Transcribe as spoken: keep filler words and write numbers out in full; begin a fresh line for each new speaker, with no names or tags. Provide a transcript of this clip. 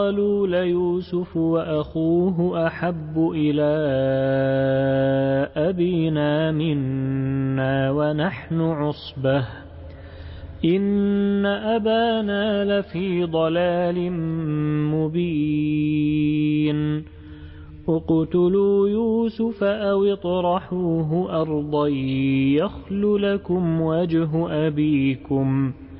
قالوا ليوسف وأخوه أحب إلى أبينا منا ونحن عصبة إن أبانا لفي ضلال مبين اقتلوا يوسف أو اطرحوه أرضا يخل لكم وجه أبيكم